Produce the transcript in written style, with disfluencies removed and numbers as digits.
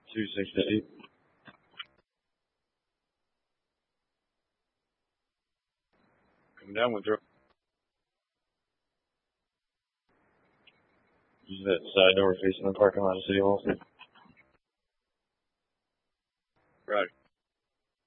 2650. Come down with her. Use that side door facing the parking lot of City Hall. Right.